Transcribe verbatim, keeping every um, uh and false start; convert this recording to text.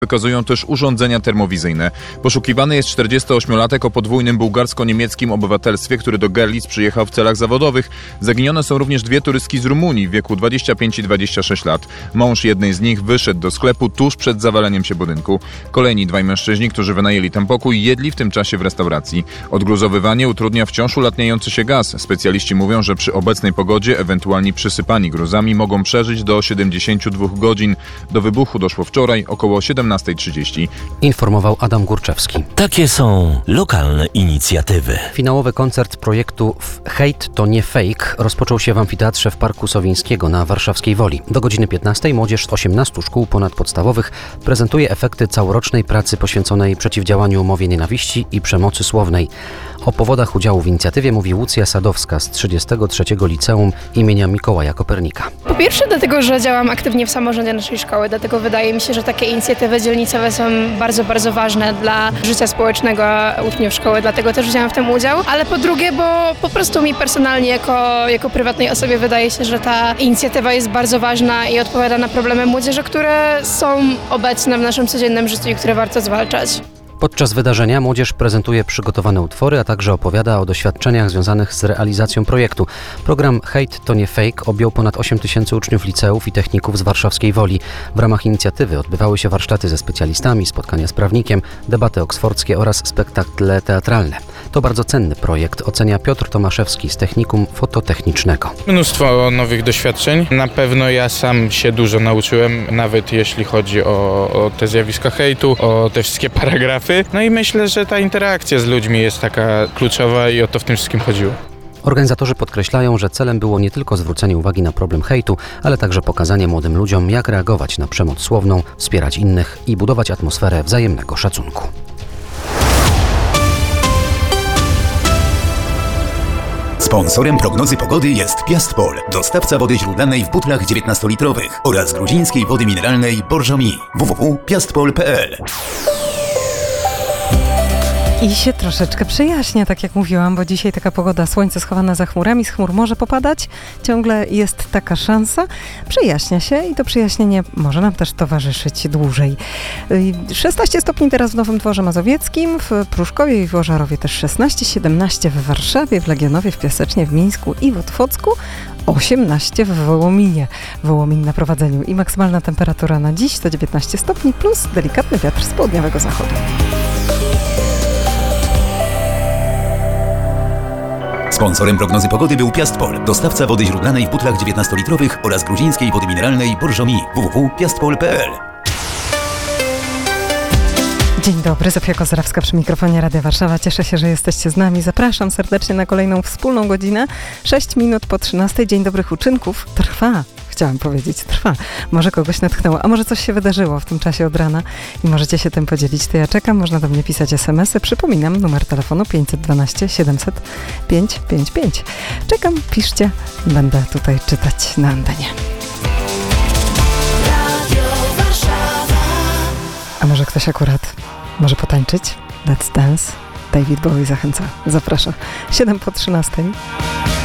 Wykazują też urządzenia termowizyjne. Poszukiwany jest czterdziestoośmiolatek o podwójnym bułgarsko-niemieckim obywatelstwie, który do Görlitz przyjechał w celach zawodowych. Zaginione są również dwie turystki z Rumunii w wieku dwadzieścia pięć i dwadzieścia sześć lat. Mąż jednej z nich wyszedł do sklepu tuż przed zawaleniem się budynku. Kolejni dwaj mężczyźni, którzy wynajęli ten pokój, jedli w tym czasie w restauracji. Odgruzowywanie utrudnia wciąż ulatniający się gaz. Specjaliści mówią, że przy obecnej pogodzie ewentualni przysypani gruzami mogą przeżyć do siedemdziesięciu dwóch godzin. Do wybuchu doszło wczoraj około siedemnasta trzydzieści. Informował Adam Górczewski. Takie są lokalne inicjatywy. Finałowy koncert projektu Hejt to nie fake rozpoczął się w amfiteatrze w Parku Sowińskiego na warszawskiej Woli. Do godziny piętnastej młodzież z osiemnastu szkół ponadpodstawowych prezentuje efekty całorocznej pracy poświęconej przeciwdziałaniu mowie nienawiści i przemocy słownej. O powodach udziału w inicjatywie mówi Łucja Sadowska z trzydziestego trzeciego Liceum imienia Mikołaja Kopernika. Po pierwsze dlatego, że działam aktywnie w samorządzie naszej szkoły, dlatego wydaje mi się, że takie inicjatywy dzielnicowe są bardzo, bardzo ważne dla życia społecznego uczniów szkoły, dlatego też wzięłam w tym udział. Ale po drugie, bo po prostu mi personalnie jako, jako prywatnej osobie wydaje się, że ta inicjatywa jest bardzo ważna i odpowiada na problemy młodzieży, które są obecne w naszym codziennym życiu i które warto zwalczać. Podczas wydarzenia młodzież prezentuje przygotowane utwory, a także opowiada o doświadczeniach związanych z realizacją projektu. Program Hejt to nie fake objął ponad osiem tysięcy uczniów liceów i techników z warszawskiej Woli. W ramach inicjatywy odbywały się warsztaty ze specjalistami, spotkania z prawnikiem, debaty oksfordzkie oraz spektakle teatralne. To bardzo cenny projekt, ocenia Piotr Tomaszewski z Technikum Fototechnicznego. Mnóstwo nowych doświadczeń. Na pewno ja sam się dużo nauczyłem, nawet jeśli chodzi o, o te zjawiska hejtu, o te wszystkie paragrafy. No i myślę, że ta interakcja z ludźmi jest taka kluczowa i o to w tym wszystkim chodziło. Organizatorzy podkreślają, że celem było nie tylko zwrócenie uwagi na problem hejtu, ale także pokazanie młodym ludziom, jak reagować na przemoc słowną, wspierać innych i budować atmosferę wzajemnego szacunku. Sponsorem prognozy pogody jest Piastpol, dostawca wody źródlanej w butlach dziewiętnastolitrowych oraz gruzińskiej wody mineralnej Borżomi. w w w kropka piastpol kropka p l. I się troszeczkę przejaśnia, tak jak mówiłam, bo dzisiaj taka pogoda, słońce schowane za chmurami, z chmur może popadać, ciągle jest taka szansa. Przejaśnia się i to przejaśnienie może nam też towarzyszyć dłużej. szesnaście stopni teraz w Nowym Dworze Mazowieckim, w Pruszkowie i w Ożarowie też szesnaście, siedemnaście w Warszawie, w Legionowie, w Piasecznie, w Mińsku i w Otwocku, osiemnaście w Wołominie. Wołomin na prowadzeniu i maksymalna temperatura na dziś to dziewiętnaście stopni plus delikatny wiatr z południowego zachodu. Sponsorem prognozy pogody był Piastpol, dostawca wody źródlanej w butlach dziewiętnastolitrowych oraz gruzińskiej wody mineralnej Borżomi. w w w kropka piastpol kropka p l. Dzień dobry, Zofia Kozrawska przy mikrofonie Radia Warszawa. Cieszę się, że jesteście z nami. Zapraszam serdecznie na kolejną wspólną godzinę. sześć minut po trzynastej. Dzień dobrych uczynków. Trwa. Chciałam powiedzieć, trwa. Może kogoś natchnęło, a może coś się wydarzyło w tym czasie od rana i możecie się tym podzielić. To ja czekam, można do mnie pisać es em esy. Przypominam, numer telefonu pięćset dwanaście siedemset pięćset pięćdziesiąt pięć. Czekam, piszcie, będę tutaj czytać na antenie. A może ktoś akurat może potańczyć? Let's Dance. David Bowie zachęca, zaprasza. siedem po trzynastej.